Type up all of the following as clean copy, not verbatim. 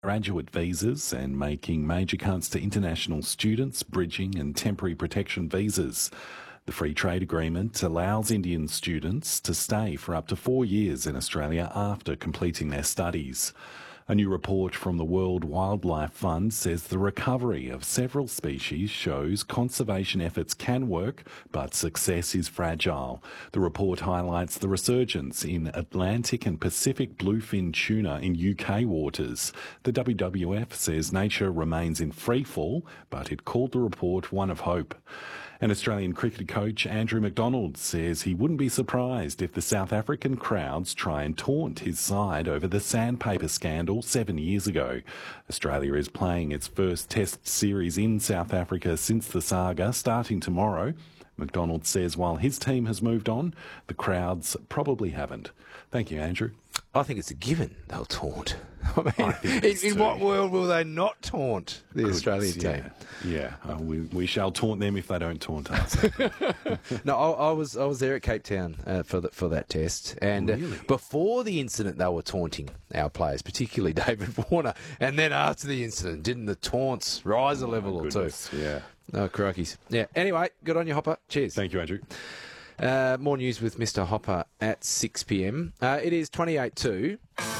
graduate visas and making major cuts to international students, bridging and temporary protection visas. The free trade agreement allows Indian students to stay for up to 4 years in Australia after completing their studies. A new report from the World Wildlife Fund says the recovery of several species shows conservation efforts can work, but success is fragile. The report highlights the resurgence in Atlantic and Pacific bluefin tuna in UK waters. The WWF says nature remains in freefall, but it called the report one of hope. An Australian cricket coach, Andrew McDonald, says he wouldn't be surprised if the South African crowds try and taunt his side over the sandpaper scandal 7 years ago. Australia is playing its first Test series in South Africa since the saga, starting tomorrow. McDonald says while his team has moved on, the crowds probably haven't. Thank you, Andrew. I think it's a given they'll taunt. I mean, in what world will they not taunt the Australian team? Yeah, we shall taunt them if they don't taunt us. No, I was there at Cape Town for that test, and Really? Before the incident, they were taunting our players, particularly David Warner, and then after the incident, didn't the taunts rise a level or two? Yeah. Oh, crikeys. Yeah. Anyway, good on you, Hopper. Cheers. Thank you, Andrew. More news with Mr. Hopper at 6 p.m. It is 28-2.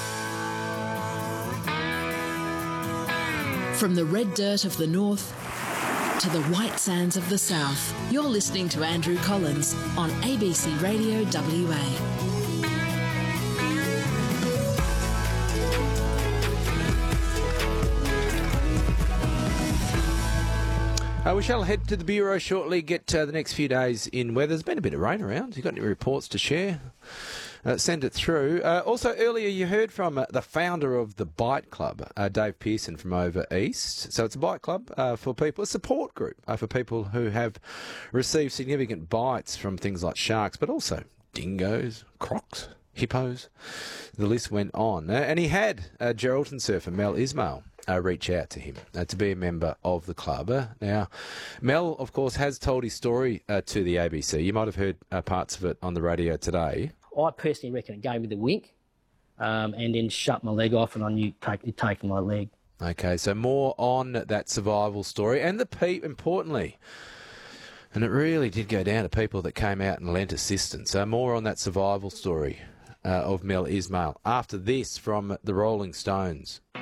From the red dirt of the north to the white sands of the south, you're listening to Andrew Collins on ABC Radio WA. We shall head to the Bureau shortly, get the next few days in weather. There's been a bit of rain around. You got any reports to share? Send it through. Also, earlier you heard from the founder of the Bite Club, Dave Pearson from over east. So it's a bite club for people, a support group for people who have received significant bites from things like sharks, but also dingoes, crocs, hippos. The list went on. And he had Geraldton surfer Mel Ismail reach out to him to be a member of the club. Now, Mel, of course, has told his story to the ABC. You might have heard parts of it on the radio today. I personally reckon it gave me the wink and then shut my leg off and I knew it taken my leg. Okay, so more on that survival story and importantly, and it really did go down to people that came out and lent assistance. So more on that survival story of Mel Ismail after this from the Rolling Stones.